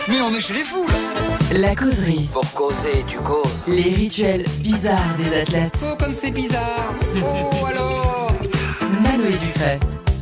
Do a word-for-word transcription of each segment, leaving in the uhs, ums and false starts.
Mais on est chez les fous, là. La causerie. Pour causer, tu causes. Les rituels bizarres des athlètes. Oh, comme c'est bizarre. Oh, alors. Mano et Ducret.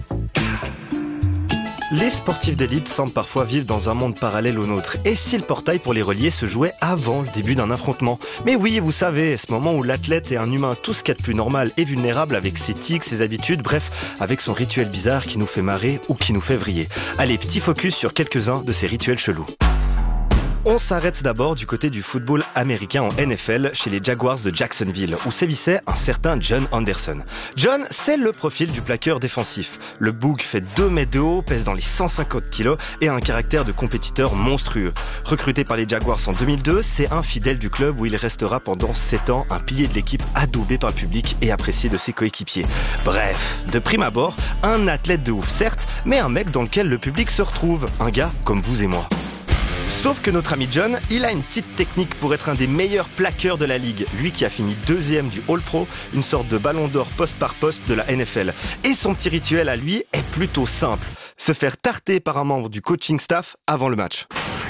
Les sportifs d'élite semblent parfois vivre dans un monde parallèle au nôtre. Et si le portail pour les relier se jouait avant le début d'un affrontement? Mais oui, vous savez, ce moment où l'athlète est un humain tout ce qu'il y a de plus normal et vulnérable avec ses tics, ses habitudes, bref, avec son rituel bizarre qui nous fait marrer ou qui nous fait vriller. Allez, petit focus sur quelques-uns de ces rituels chelous. On s'arrête d'abord du côté du football américain en N F L chez les Jaguars de Jacksonville où sévissait un certain John Anderson. John, c'est le profil du plaqueur défensif. Le boug fait deux mètres de haut, pèse dans les cent cinquante kilos et a un caractère de compétiteur monstrueux. Recruté par les Jaguars en deux mille deux, c'est un fidèle du club où il restera pendant sept ans un pilier de l'équipe adoubé par le public et apprécié de ses coéquipiers. Bref, de prime abord, un athlète de ouf certes, mais un mec dans lequel le public se retrouve, un gars comme vous et moi. Sauf que notre ami John, il a une petite technique pour être un des meilleurs plaqueurs de la ligue. Lui qui a fini deuxième du All-Pro, une sorte de ballon d'or poste par poste de la N F L. Et son petit rituel à lui est plutôt simple. Se faire tarter par un membre du coaching staff avant le match.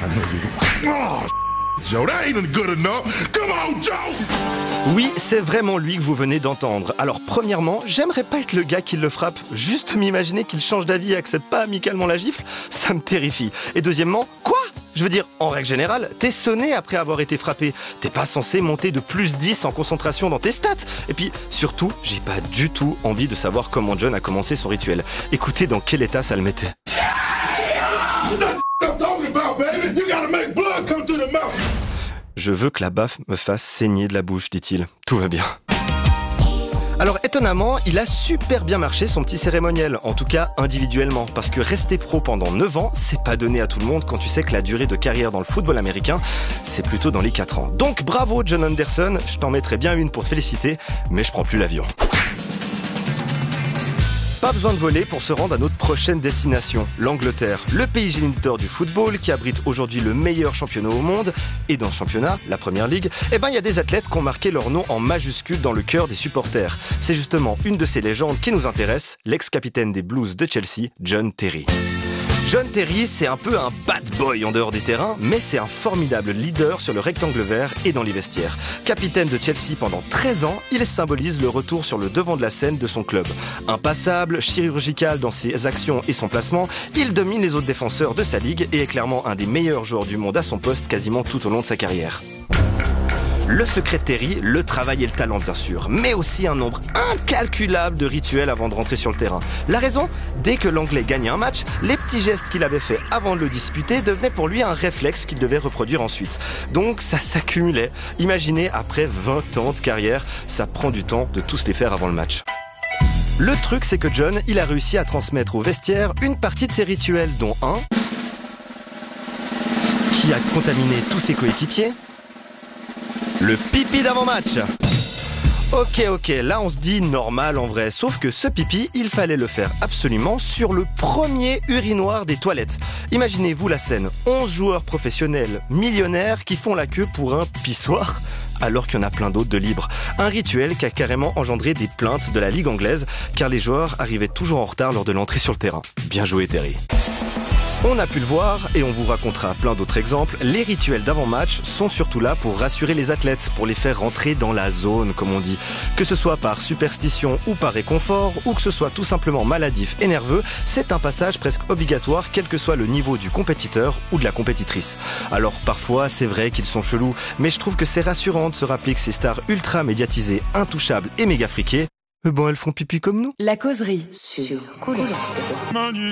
Joe, that ain't good enough. Come on, Joe! Oui, c'est vraiment lui que vous venez d'entendre. Alors premièrement, j'aimerais pas être le gars qui le frappe. Juste m'imaginer qu'il change d'avis et accepte pas amicalement la gifle, ça me terrifie. Et deuxièmement, quoi ? Je veux dire, en règle générale, t'es sonné après avoir été frappé. T'es pas censé monter de plus dix en concentration dans tes stats. Et puis, surtout, j'ai pas du tout envie de savoir comment John a commencé son rituel. Écoutez dans quel état ça le mettait. Je veux que la baffe me fasse saigner de la bouche, dit-il. Tout va bien. Alors étonnamment, il a super bien marché son petit cérémoniel, en tout cas individuellement, parce que rester pro pendant neuf ans, c'est pas donné à tout le monde quand tu sais que la durée de carrière dans le football américain, c'est plutôt dans les quatre ans. Donc bravo John Anderson, je t'en mettrai bien une pour te féliciter, mais je prends plus l'avion. Pas besoin de voler pour se rendre à notre prochaine destination, l'Angleterre, le pays géniteur du football qui abrite aujourd'hui le meilleur championnat au monde. Et dans ce championnat, la Première Ligue, eh ben il y a des athlètes qui ont marqué leur nom en majuscule dans le cœur des supporters. C'est justement une de ces légendes qui nous intéresse, l'ex-capitaine des Blues de Chelsea, John Terry. John Terry, c'est un peu un bad boy en dehors des terrains, mais c'est un formidable leader sur le rectangle vert et dans les vestiaires. Capitaine de Chelsea pendant treize ans, il symbolise le retour sur le devant de la scène de son club. Impassable, chirurgical dans ses actions et son placement, il domine les autres défenseurs de sa ligue et est clairement un des meilleurs joueurs du monde à son poste quasiment tout au long de sa carrière. Le secret de Terry, le travail et le talent bien sûr, mais aussi un nombre incalculable de rituels avant de rentrer sur le terrain. La raison ? Dès que l'Anglais gagnait un match, les petits gestes qu'il avait faits avant de le disputer devenaient pour lui un réflexe qu'il devait reproduire ensuite. Donc ça s'accumulait. Imaginez, après vingt ans de carrière, ça prend du temps de tous les faire avant le match. Le truc, c'est que John, il a réussi à transmettre au vestiaire une partie de ses rituels, dont un qui a contaminé tous ses coéquipiers. Le pipi d'avant-match. Ok, ok, là on se dit normal en vrai, sauf que ce pipi, il fallait le faire absolument sur le premier urinoir des toilettes. Imaginez-vous la scène, onze joueurs professionnels, millionnaires qui font la queue pour un pissoir, alors qu'il y en a plein d'autres de libres. Un rituel qui a carrément engendré des plaintes de la Ligue anglaise, car les joueurs arrivaient toujours en retard lors de l'entrée sur le terrain. Bien joué Terry. On a pu le voir, et on vous racontera plein d'autres exemples, les rituels d'avant-match sont surtout là pour rassurer les athlètes, pour les faire rentrer dans la zone, comme on dit. Que ce soit par superstition ou par réconfort, ou que ce soit tout simplement maladif et nerveux, c'est un passage presque obligatoire, quel que soit le niveau du compétiteur ou de la compétitrice. Alors parfois, c'est vrai qu'ils sont chelous, mais je trouve que c'est rassurant de se rappeler que ces stars ultra médiatisées, intouchables et méga friquées, eh ben elles font pipi comme nous. La causerie sur Couleur.